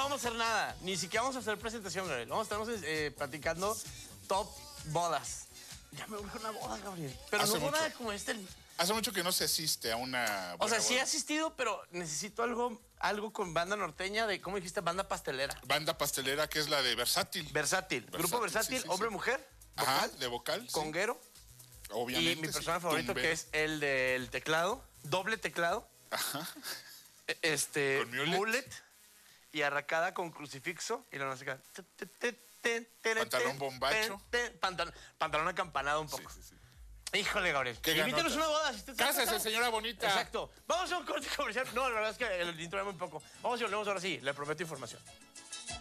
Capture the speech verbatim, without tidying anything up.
vamos a hacer nada. Ni siquiera vamos a hacer presentación, Gabriel. Vamos a estarnos eh, platicando top bodas. Ya me urge una boda, Gabriel. Pero Hace no boda mucho. como este. Hace mucho que no se asiste a una O sea, buena sí he boda. asistido, pero necesito algo, algo con banda norteña de, ¿cómo dijiste? Banda pastelera. Banda pastelera que es la de Versátil. Versátil. Grupo versátil, sí, sí, hombre, sí. mujer. Ajá, Vocal, de vocal. sí. conguero. Obviamente. Y mi sí. personaje favorito, Tumbero. que es el del teclado. Doble teclado. Ajá. e- Este. Con mullet. mullet. Y arracada con crucifixo. Y la música. Pantalón bombacho. Pantalón, pantalón acampanado un poco. Sí, sí, sí. Híjole, Gabriel. Qué Invítenos ganota. una boda. Si usted está Cásese, casado. señora bonita. Exacto. Vamos a un corte comercial. No, la verdad es que el intro era muy poco. Vamos y volvemos ahora sí. Le prometo información.